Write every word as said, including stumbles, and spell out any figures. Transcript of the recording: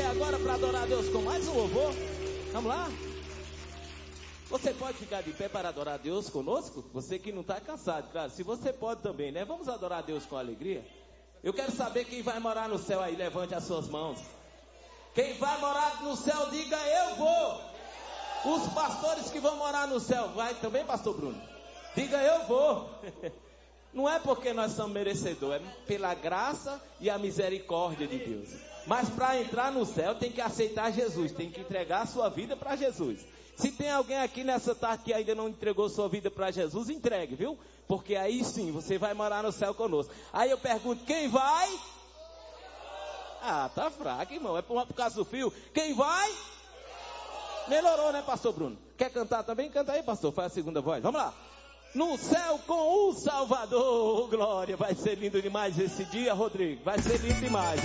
pé agora para adorar a Deus com mais um louvor. Vamos lá? Você pode ficar de pé para adorar a Deus conosco? Você que não está cansado, claro. Se você pode também, né? Vamos adorar a Deus com alegria. Eu quero saber quem vai morar no céu aí. Levante as suas mãos. Quem vai morar no céu, diga eu vou. Os pastores que vão morar no céu, vai também, pastor Bruno? Diga eu vou. Não é porque nós somos merecedores, é pela graça e a misericórdia de Deus. Mas para entrar no céu tem que aceitar Jesus, tem que entregar a sua vida para Jesus. Se tem alguém aqui nessa tarde que ainda não entregou sua vida para Jesus, entregue, viu? Porque aí sim, você vai morar no céu conosco. Aí eu pergunto, quem vai? Ah, tá fraco, irmão, é por, por causa do fio. Quem vai? Melhorou, né, pastor Bruno? Quer cantar também? Canta aí, pastor, faz a segunda voz, vamos lá. No céu com o Salvador, glória, vai ser lindo demais esse dia, Rodrigo, vai ser lindo demais.